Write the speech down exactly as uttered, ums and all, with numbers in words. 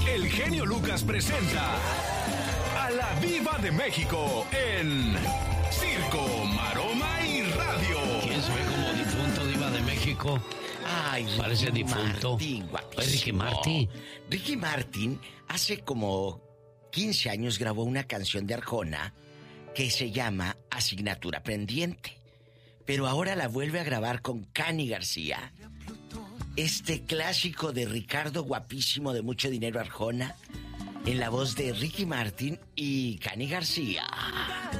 el genio Lucas presenta a la Viva de México en Circo, Maroma y Radio. ¿Quién se ve como difunto, Diva de México? Ay, Ricky parece difunto. Martin, guapísimo. Ay, Ricky Martin. Ricky Martin hace como quince años grabó una canción de Arjona que se llama Asignatura Pendiente. Pero ahora la vuelve a grabar con Cani García. Este clásico de Ricardo guapísimo de Mucho Dinero Arjona en la voz de Ricky Martin y Cani García.